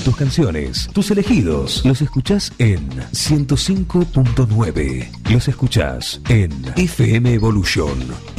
tus canciones, tus elegidos. Los escuchás en 105.9. Los escuchás en FM Evolution